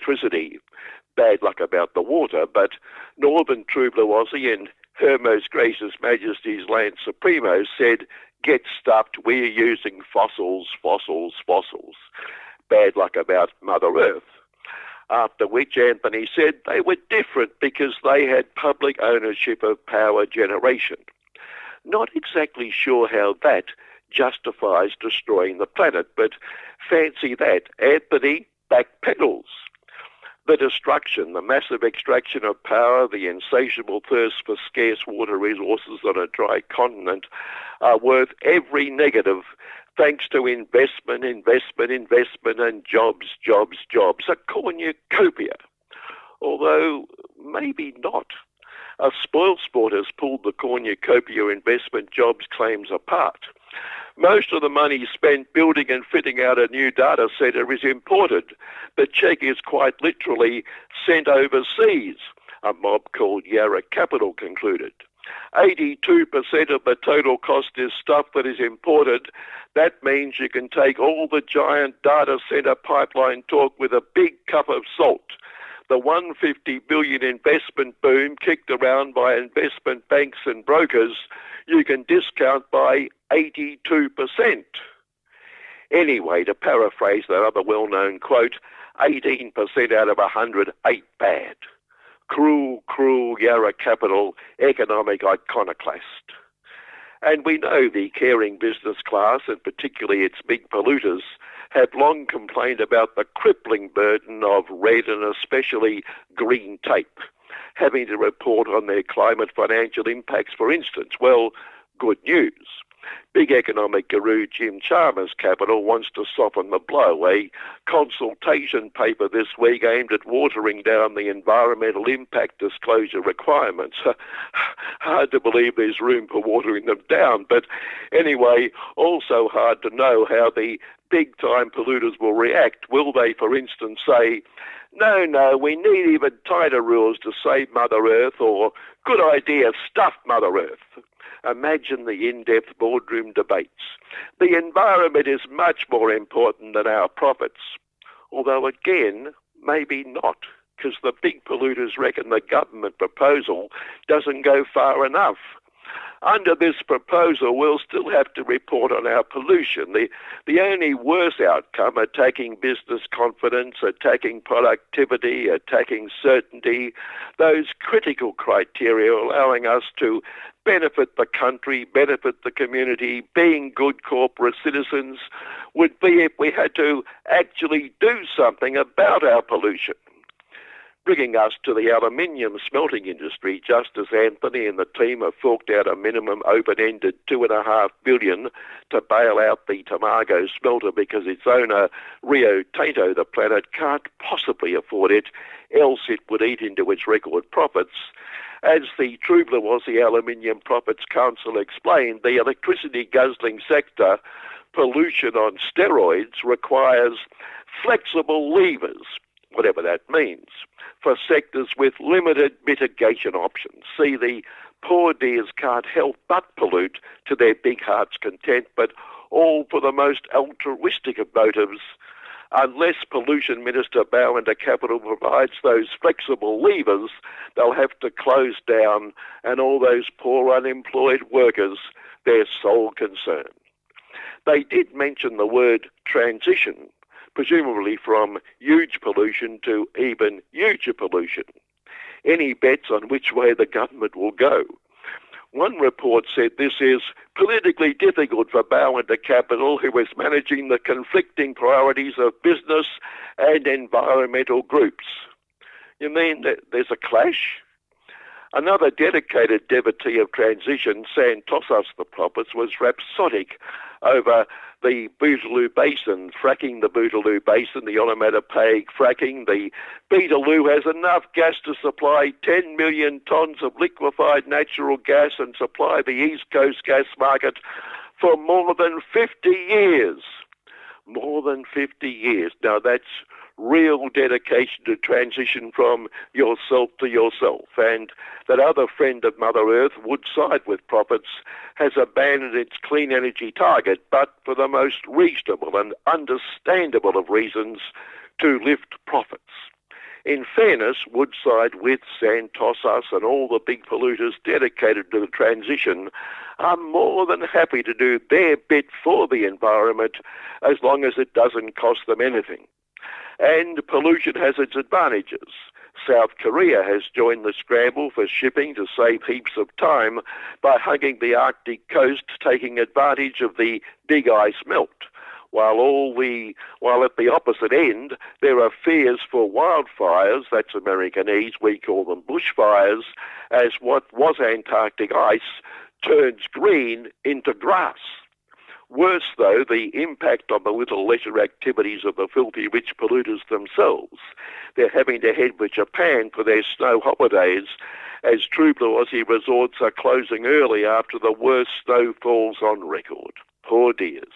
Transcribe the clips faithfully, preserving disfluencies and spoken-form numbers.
electricity. Bad luck about the water, but Northern Trublawazi and Her Most Gracious Majesty's Land Supremo said, get stuffed, we're using fossils, fossils, fossils. Bad luck about Mother Earth. After which Anthony said they were different because they had public ownership of power generation. Not exactly sure how that justifies destroying the planet, but fancy that, Anthony backpedals. The destruction, the massive extraction of power, the insatiable thirst for scarce water resources on a dry continent are worth every negative thanks to investment, investment, investment and jobs, jobs, jobs. A cornucopia. Although maybe not. A spoilsport has pulled the cornucopia investment jobs claims apart. Most of the money spent building and fitting out a new data centre is imported. The cheque is quite literally sent overseas, a mob called Yarra Capital concluded. eighty-two percent of the total cost is stuff that is imported. That means you can take all the giant data centre pipeline talk with a big cup of salt. The one hundred fifty billion dollars investment boom kicked around by investment banks and brokers, you can discount by eighty-two percent. Anyway, to paraphrase that other well-known quote, eighteen percent out of one hundred ain't bad. Cruel, cruel Yarra Capital economic iconoclast. And we know the caring business class, and particularly its big polluters, have long complained about the crippling burden of red and especially green tape, having to report on their climate financial impacts, for instance. Well, good news. Big economic guru Jim Chalmers Capital wants to soften the blow. A consultation paper this week aimed at watering down the environmental impact disclosure requirements. Hard to believe there's room for watering them down, but anyway, also hard to know how the big-time polluters will react. Will they, for instance, say, no, no, we need even tighter rules to save Mother Earth, or good idea, stuff Mother Earth? Imagine the in-depth boardroom debates. The environment is much more important than our profits. Although again, maybe not, because the big polluters reckon the government proposal doesn't go far enough. Under this proposal, we'll still have to report on our pollution. The, the only worse outcome, attacking business confidence, attacking productivity, attacking certainty, those critical criteria allowing us to benefit the country, benefit the community, being good corporate citizens, would be if we had to actually do something about our pollution. Bringing us to the aluminium smelting industry, just as Anthony and the team have forked out a minimum open-ended two and a half billion to bail out the Tomago smelter because its owner, Rio Tinto, the planet, can't possibly afford it, else it would eat into its record profits. As the Trublawazi Aluminium Profits Council explained, the electricity guzzling sector, pollution on steroids, requires flexible levers, whatever that means, for sectors with limited mitigation options. See, the poor dears can't help but pollute to their big heart's content, but all for the most altruistic of motives. Unless Pollution Minister Bowender Capital provides those flexible levers, they'll have to close down, and all those poor unemployed workers, their sole concern. They did mention the word transition, presumably from huge pollution to even huger pollution. Any bets on which way the government will go? One report said this is politically difficult for Bowender Capital, who is managing the conflicting priorities of business and environmental groups. You mean that there's a clash? Another dedicated devotee of transition, Santosos the Prophets, was rhapsodic over the Bootaloo Basin, fracking the Bootaloo Basin, the onomatopoeic fracking. The Beetaloo has enough gas to supply ten million tonnes of liquefied natural gas and supply the East Coast gas market for more than fifty years. More than fifty years. Now that's real dedication to transition from yourself to yourself. And that other friend of Mother Earth, Woodside with Profits, has abandoned its clean energy target, but for the most reasonable and understandable of reasons, to lift profits. In fairness, Woodside, with Santos and all the big polluters dedicated to the transition are more than happy to do their bit for the environment as long as it doesn't cost them anything. And pollution has its advantages. South Korea has joined the scramble for shipping to save heaps of time by hugging the Arctic coast, taking advantage of the big ice melt. While all the while at the opposite end, there are fears for wildfires, that's Americanese, we call them bushfires, as what was Antarctic ice turns green into grass. Worse, though, the impact on the little leisure activities of the filthy rich polluters themselves. They're having to head for Japan for their snow holidays, as True Blue Aussie resorts are closing early after the worst snowfalls on record. Poor dears.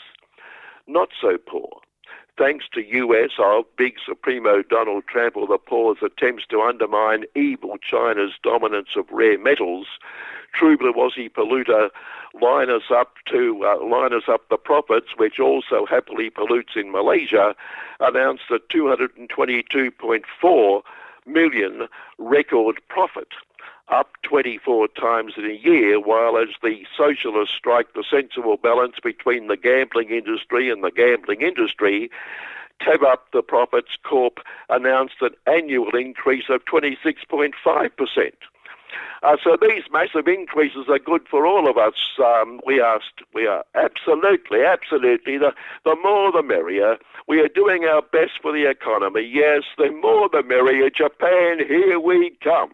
Not so poor. Thanks to U S of big Supremo Donald Trump or the Paws' attempts to undermine evil China's dominance of rare metals, True Blue Aussie polluter line us up to uh, line us up the profits, which also happily pollutes in Malaysia, announced a two hundred twenty-two point four million record profit, up twenty-four times in a year, while as the socialists strike the sensible balance between the gambling industry and the gambling industry, Tab Up the Profits Corp announced an annual increase of twenty-six point five percent. Uh, so these massive increases are good for all of us. Um, we are, we are absolutely, absolutely, the, the more the merrier. We are doing our best for the economy. Yes, the more the merrier. Japan, here we come.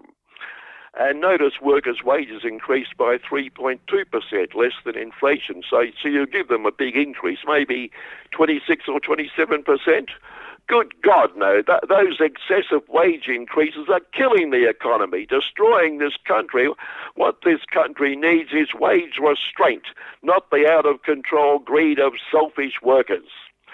And notice workers' wages increased by three point two percent, less than inflation. So, so you give them a big increase, maybe twenty-six or twenty-seven percent. Good God, no. Th- those excessive wage increases are killing the economy, destroying this country. What this country needs is wage restraint, not the out-of-control greed of selfish workers.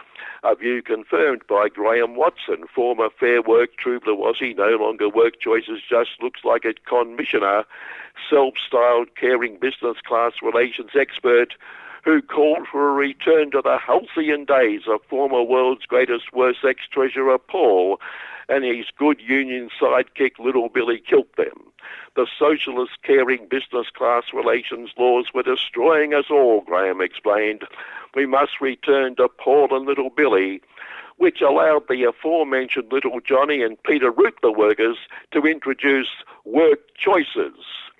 A view confirmed by Graham Watson, former Fair Work True Blue Aussie, no longer Work Choices, just looks like a commissioner, self-styled caring business class relations expert who called for a return to the halcyon days of former world's greatest worst ex-treasurer Paul and his good union sidekick Little Billy Kilpthem. The socialist caring business class relations laws were destroying us all, Graham explained. We must return to Paul and Little Billy, which allowed the aforementioned Little Johnny and Peter Rutler workers to introduce work choices.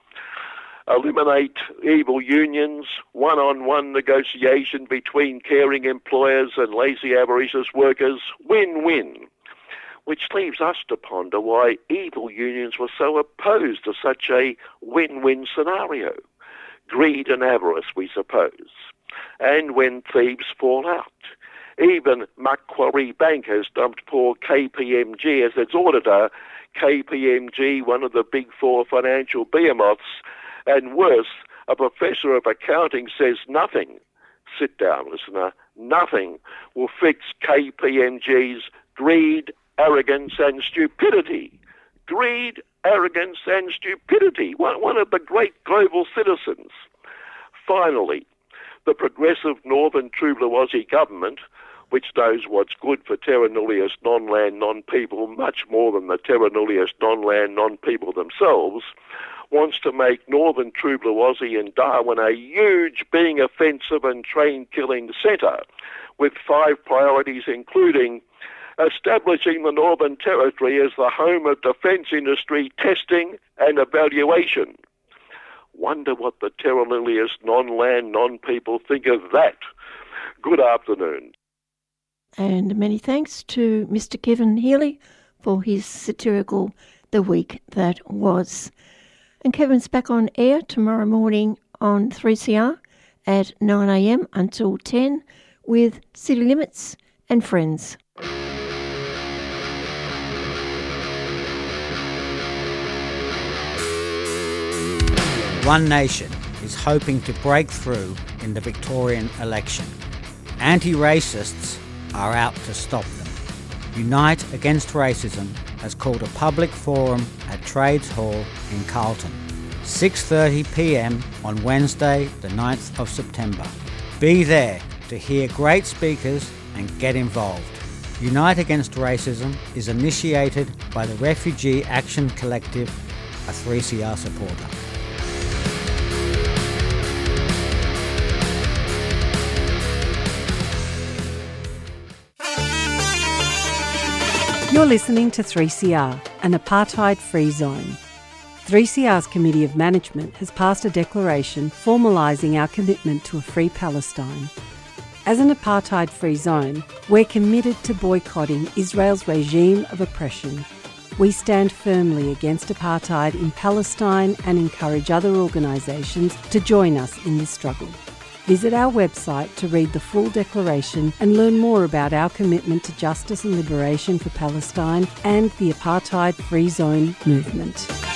Eliminate evil unions, one-on-one negotiation between caring employers and lazy avaricious workers, win-win. Which leaves us to ponder why evil unions were so opposed to such a win-win scenario. Greed and avarice, we suppose. And when thieves fall out. Even Macquarie Bank has dumped poor K P M G as its auditor. K P M G, one of the big four financial behemoths, and worse, a professor of accounting says nothing, sit down listener, nothing will fix K P M G's greed, arrogance and stupidity. Greed, arrogance and stupidity, one, one of the great global citizens. Finally, the progressive Northern True Blue Aussie government, which knows what's good for terra nullius non-land non-people much more than the terra nullius non-land non-people themselves, wants to make Northern True Blue Aussie and Darwin a huge being offensive and train-killing centre, with five priorities including establishing the Northern Territory as the home of defence industry testing and evaluation. Wonder what the terra nullius non-land non-people think of that. Good afternoon. And many thanks to Mister Kevin Healy for his satirical The Week That Was. And Kevin's back on air tomorrow morning on three C R at nine a m until ten with City Limits and Friends. One Nation is hoping to break through in the Victorian election. Anti-racists are out to stop them. Unite Against Racism has called a public forum at Trades Hall in Carlton, six thirty p m on Wednesday the ninth of September. Be there to hear great speakers and get involved. Unite Against Racism is initiated by the Refugee Action Collective, a three C R supporter. You're listening to three C R, an apartheid-free zone. three C R's Committee of Management has passed a declaration formalising our commitment to a free Palestine. As an apartheid-free zone, we're committed to boycotting Israel's regime of oppression. We stand firmly against apartheid in Palestine and encourage other organisations to join us in this struggle. Visit our website to read the full declaration and learn more about our commitment to justice and liberation for Palestine and the apartheid-free zone movement.